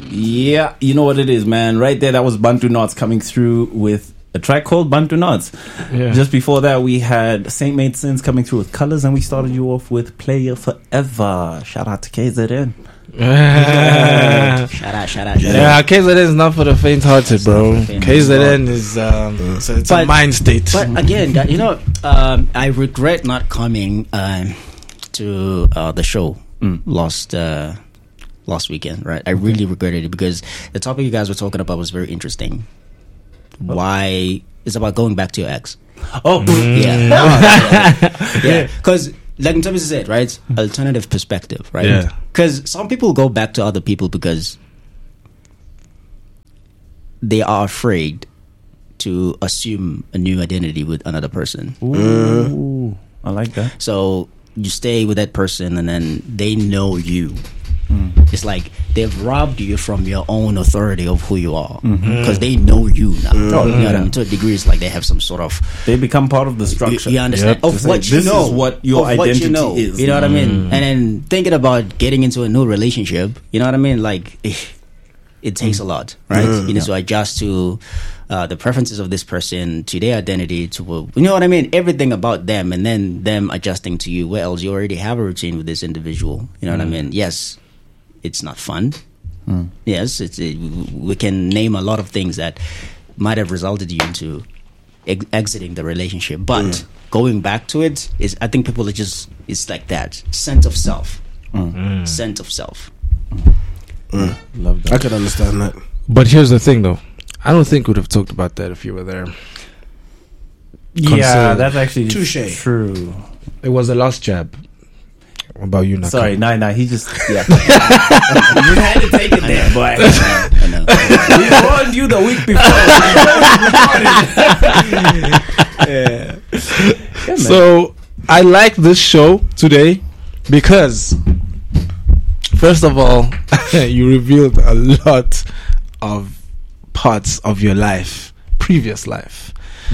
Yeah, you know what it is, man. Right there, that was Bantu Knots coming through with a track called Bantu Knots. Yeah. Just before that, we had Saint Made Sins coming through with Colors, and we started you off with Player Forever. Shout out to KZN. Shout out. Yeah, KZN is not for the faint-hearted, bro. KZN is it's a mind state. But again, you know, I regret not coming to the show last weekend. Right, I really regretted it because the topic you guys were talking about was very interesting. Why it's about going back to your ex? Oh, yeah. Because like Mtamis said, right? Alternative perspective, right? Yeah. Because some people go back to other people because they are afraid to assume a new identity with another person. Ooh, I like that. So you stay with that person and then they know you. It's like they've robbed you from your own authority of who you are because they know you now. You know what I mean? To a degree, it's like they have some sort of. They become part of the structure. You understand? Of what you this know. is what your identity you know. is. You know what I mean? And then thinking about getting into a new relationship, you know what I mean? Like, it takes a lot, right? You need to adjust to the preferences of this person, to their identity, to, you know what I mean? Everything about them, and then them adjusting to you. Well, you already have a routine with this individual. You know what I mean? Yes, it's not fun. Yes, we can name a lot of things that might have resulted you into exiting the relationship, but going back to it is, I think people are just, it's like that sense of self. Sense of self. Love that. I can understand that. But here's the thing, though. I don't think we'd have talked about that if you were there. Yeah, that's actually Touché. true. It was the last jab. What about you, Naka? Sorry, nah, he just, yeah. You had to take it there, boy. I know. We warned you the week before. So I like this show today because, first of all, you revealed a lot of parts of your life, previous life.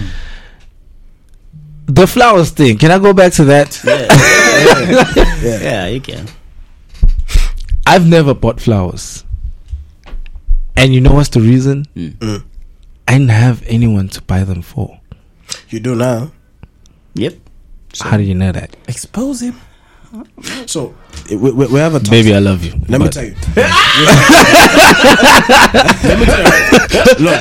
The flowers thing. Can I go back to that? Yeah, you can. I've never bought flowers. And you know what's the reason? I didn't have anyone to buy them for. You do now. Yep. How do you know that? Expose him. So we have a topic. Baby, I love you. Let me tell you. Look,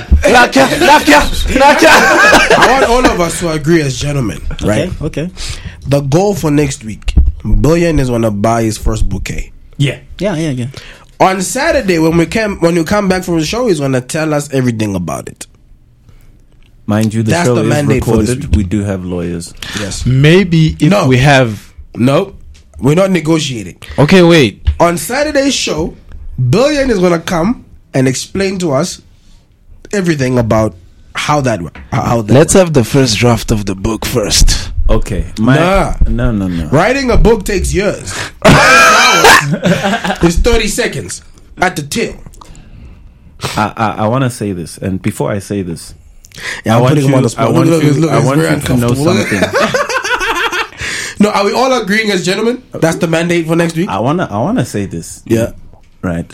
I want all of us to agree as gentlemen, right? Okay. The goal for next week, Billion is gonna buy his first bouquet. Yeah. On Saturday, when you come back from the show, he's gonna tell us everything about it. Mind you, That's show the is mandate for this recorded. week. We do have lawyers. Yes. Maybe if No. we have... No, we're not negotiating. Okay, wait. On Saturday's show, Billion is gonna come and explain to us everything about how that works. Let's have the first draft of the book first. Okay. Nah. No. Writing a book takes years. It's 30 seconds at the tip. I want to say this, and before I say this, Yeah, I I'm want putting you, him on the spot. I want Look, you, look, I it's want very you to know uncomfortable. something. No, are we all agreeing as gentlemen? That's the mandate for next week? I wanna say this. Yeah. Right.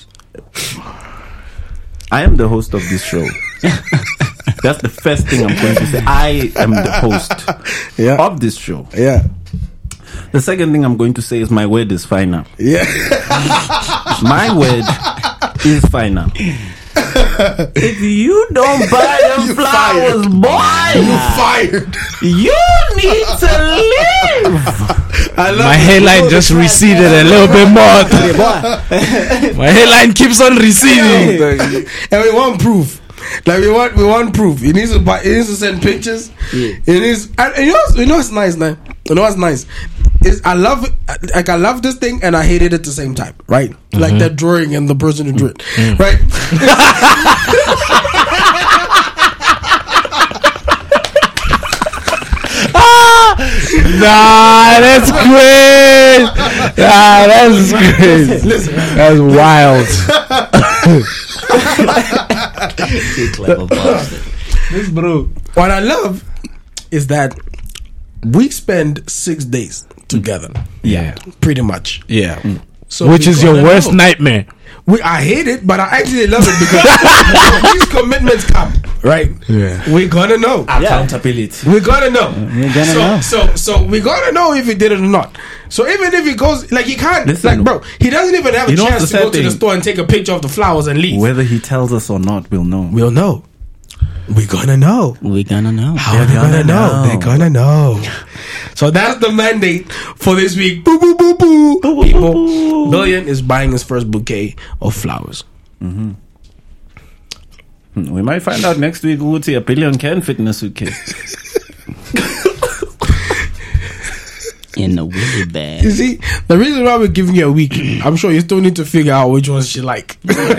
I am the host of this show. That's the first thing I'm going to say. I am the host of this show. Yeah. The second thing I'm going to say is my word is final. Yeah. My word is final. If you don't buy them flowers, boy, You fired. you need to leave. My hairline just receded a little bit more. My hairline keeps on receding. And we want proof. Like we want proof. He needs to send pictures. Yeah. It is, and you know what's nice, man. You know what's nice is I love it. Like I love this thing and I hate it at the same time. Right? Like that drawing and the person who drew it. Right? Nah, that's great. Nah, that's great. That's wild. Too clever bastard. This bro. What I love is that we spend 6 days together. Yeah. Pretty much. Yeah. So Which we is your gotta worst know. nightmare. I hate it, but I actually love it because when these commitments come, right? Yeah. We're gonna know. Accountability. We're gonna know. We're gonna know. So we're gonna know if he did it or not. So even if he goes, like he can't, Listen, like bro, he doesn't even have a you know chance what's to the go to the thing? store and take a picture of the flowers and leave. Whether he tells us or not, we'll know. We'll know. We're gonna know. We're gonna know. How are they gonna know? They're gonna know. So that's the mandate for this week. Boo, boo, boo, boo. People, Billion is buying his first bouquet of flowers. We might find out next week who a billion can fit in a suitcase. In a willy bag. You see, the reason why we're giving you a week, I'm sure you still need to figure out which ones you like.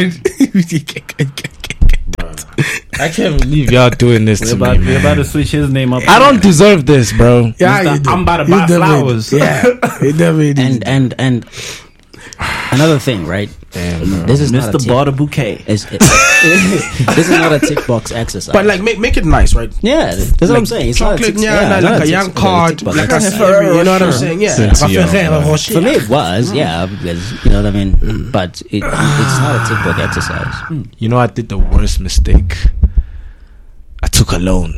I can't believe y'all doing this to me, We're man. about to switch his name up. I don't deserve this, bro. Yeah, Mr. you do. I'm about to You buy definitely flowers. do. Yeah, you definitely do. And another thing, right? This is not a Mr. tick, bought a bouquet. this is not a tick box exercise. But like, make it nice, right? yeah, that's what I'm saying. It's not a Chocolate, tick, yeah, it's not like a tick- young tick card, box like a exercise. Ferrero, you know what I'm saying? Yeah, Since like a young, Ferrero man. Rocher. For me, it was, yeah, because you know what I mean. But it's not a tick box exercise. You know, I did the worst mistake. I took a loan.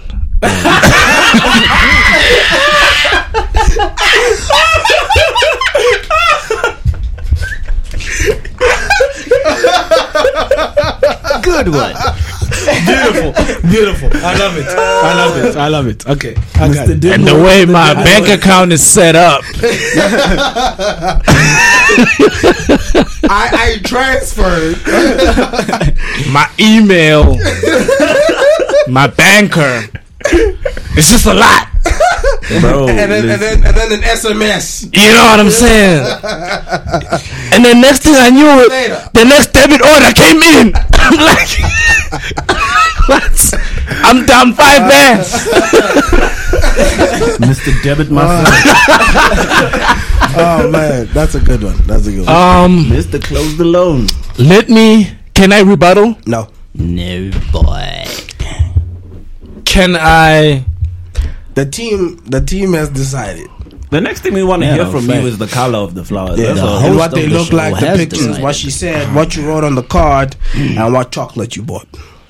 Good one. Beautiful. I love it. I love it. Okay, I got it. And the way my bank account is set up, I transferred. my email, my banker, it's just a lot. Bro, and then an SMS. You know what I'm saying? And then next thing I knew, Later. the next debit order came in. I'm like, what? I'm down 5 bands. Mr. Debit myself. Oh man, that's a good one. That's a good one. Mr. Close the loan. Can I rebuttal? No. No boy. Can I? The team has decided. The next thing we want to Yeah, hear from fact. you is the color of the flowers. Yeah, That's the all. host and what of they the look show like, the has pictures, decided. what she said, what you wrote on the card, and what chocolate you bought.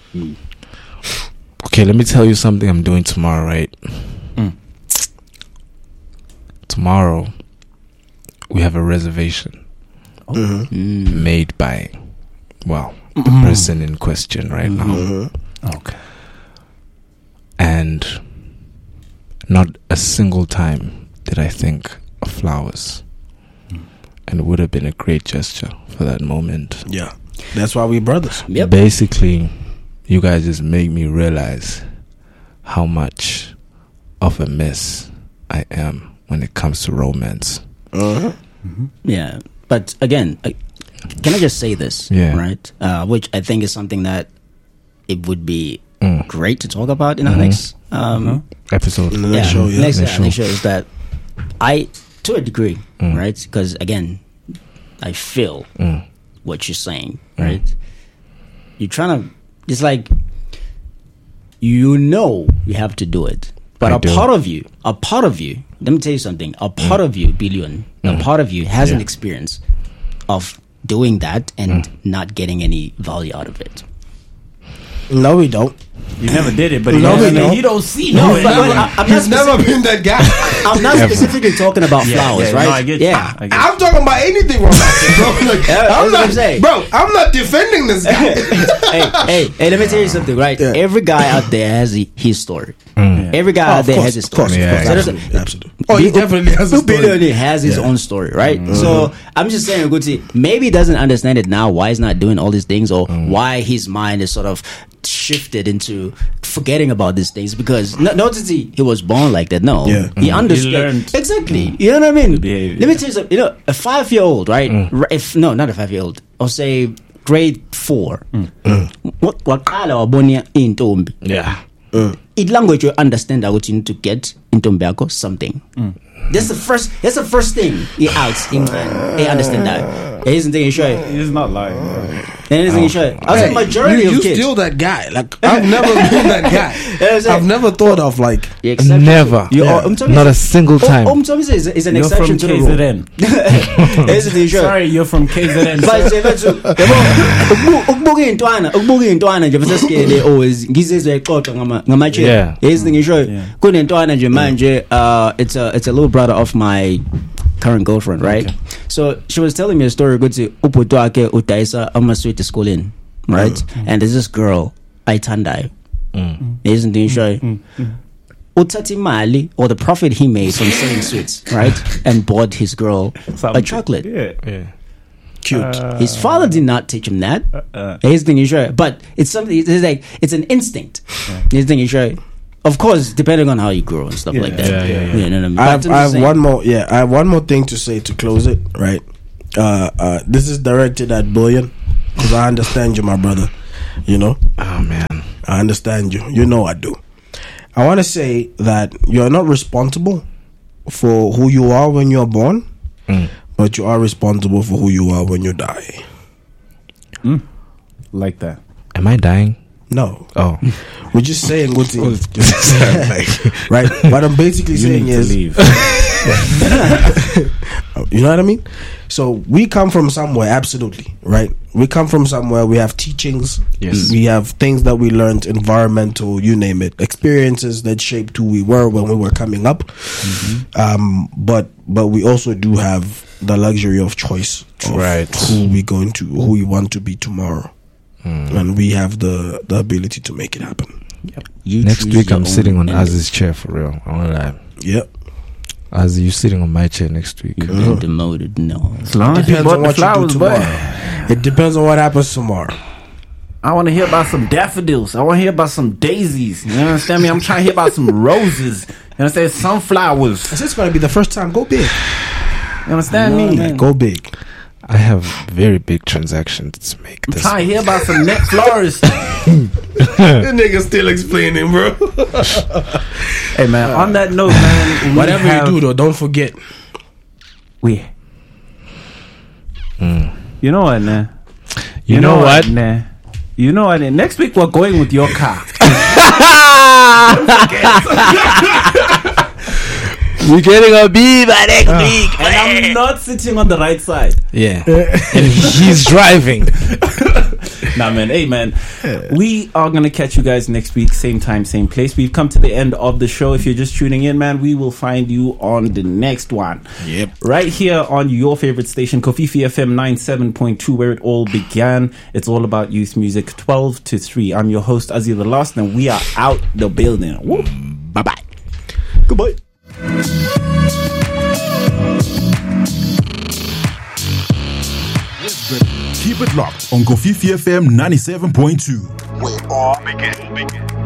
Okay, let me tell you something I'm doing tomorrow, right? Tomorrow, we have a reservation made by, well, the person in question right now. Okay. And not a single time did I think of flowers. And it would have been a great gesture for that moment. Yeah, that's why we brothers. Yep. Basically, you guys just make me realize how much of a mess I am when it comes to romance. Yeah, but again, can I just say this? Yeah. Right. Which I think is something that it would be great to talk about in our next Episode. next show. is that I, to a degree, right? Because again, I feel what you're saying, right? You're trying to. It's like you know you have to do it, but I a do. part of you. Let me tell you something. A part of you, Billion, a part of you has an experience of doing that and not getting any value out of it. No, we don't. You never did it, but No, we he don't. don't see. No, No, but I'm not He's never specific- been that guy. I'm not specifically talking about flowers, right? No, I get you. yeah. I get you. I'm talking about anything romantic, bro. Like, Yeah, that's I'm what not I'm saying. bro. I'm not defending this guy. hey, let me tell you something, right? Yeah. Every guy out there has his story. Every guy out there has his story. Yeah, So there's absolutely. Oh, he definitely has a story. Billionaire has his own story, right? So I'm just saying, good see, maybe he doesn't understand it now, why he's not doing all these things, or why his mind is sort of shifted into forgetting about these things, because notice he was born like that. No, Yeah. he understood He learned exactly. You know what I mean? behavior. Let me tell you something. You know, a 5-year-old, right? If no, not a 5-year-old, or say grade 4. What waqala wabonia intombi. Yeah. It language you understand that you need to get intombi yakho something. That's the first thing he outs in. He understand that. Isn't the issue? He's not lying. Isn't issue? I said majority you of kids. still that guy. Like I've never been that guy. I've never thought of like. Never. Not a single time. Is an You're from exception to the rule. KZN. Isn't the issue? Sorry, you're from KZN. ukubuka intwana nje bese skele always ngizizwe exoxa ngamache Yeah. is ngisho kunentwana nje manje it's a little brother of my current girlfriend, right? Okay. So she was telling me a story ukuthi ubhuti wakhe udayisa amasweet esikoleni, right? And there's this girl ayithandayo. Isn't ngisho uthatha imali or the profit he made from selling sweets, right? And bought his girl a chocolate. Yeah. Cute. His father did not teach him that. Here's the thing, sure, but it's something. It's like it's an instinct. Here's the thing, sure. Of course, depending on how you grow and stuff like that. Yeah. You know what I mean? I have one more. Yeah, I have one more thing to say to close it. Right. This is directed at Billion because I understand you, my brother. You know. Oh man, I understand you. You know I do. I want to say that you are not responsible for who you are when you are born. But you are responsible for who you are when you die. Like that. am I dying? No. Oh, We're just saying what right? What I'm basically saying need to is leave. you know what I mean? So we come from somewhere, absolutely, right? We come from somewhere, we have teachings, Yes. we have things that we learned, environmental, you name it, experiences that shaped who we were when we were coming up. But we also do have the luxury of choice of Right. who we want to be tomorrow. And we have the ability to make it happen. next week I'm sitting on Az's chair for real. I won't lie. Yep. Az, you sitting on my chair next week. You've been demoted. No. As long as you Depends bought on the what you do flowers, tomorrow. but It depends on what happens tomorrow. I want to hear about some daffodils. I want to hear about some daisies. You understand me? I'm trying to hear about some roses. You understand? Sunflowers. This is going to be the first time. Go big. You understand me? Go big. I have very big transactions to make. I'm trying to hear about some net florists. The nigga still explaining, bro. Hey, man, on that note, man. Whatever you do, though, don't forget. You know what, man? You know what? Nah. You know what? Next week we're going with your car. We're getting a beaver next week. And I'm not sitting on the right side. Yeah. And he's driving. Nah, man. Hey, man. We are going to catch you guys next week. Same time, same place. We've come to the end of the show. If you're just tuning in, man, we will find you on the next one. Yep. Right here on your favorite station, Kofifi FM 97.2, where it all began. It's all about youth music, 12 to 3. I'm your host, Azzy the Lost, and we are out the building. Woo. Bye-bye. Goodbye. Keep it locked on Kofifi FM 97.2. Where all begin.